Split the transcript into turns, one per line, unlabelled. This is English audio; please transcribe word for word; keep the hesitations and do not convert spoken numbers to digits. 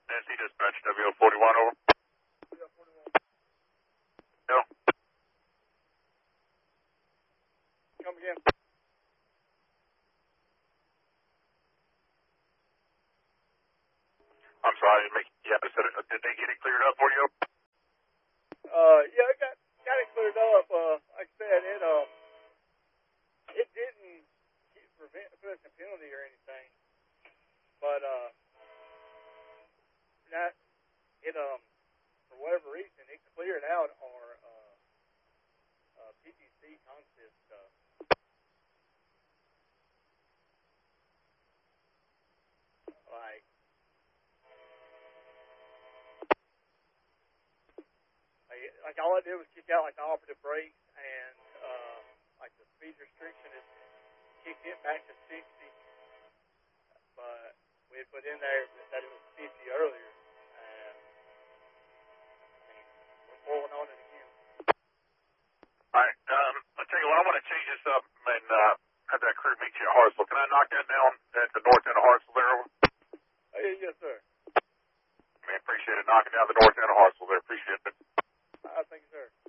Nancy dispatch, W O forty-one, over. No.
Come again.
I'm sorry, I didn't make yeah, I said it. Did they get it cleared up for you?
Uh, yeah, I got got it cleared up. Uh, like I said, it um, it didn't keep, prevent put us in penalty or anything, but uh, that it um, for whatever reason, it cleared out our uh, uh P P C consist stuff. Like. Like, like all I did was kick out like the operative brakes and uh, like the speed restriction is kicked it back to sixty, but we had put in there that it was fifty earlier, and I mean, we're pulling on it again.
All right, um, I'll tell you what, I want to change this up and uh, have that crew meet you at Hartsville. Can I knock that down at the north end of Hartsville there?
Oh, yeah, yes, sir.
Man, appreciate it. Knocking down the north end of Hartsville there. Appreciate it.
I thank you, sir.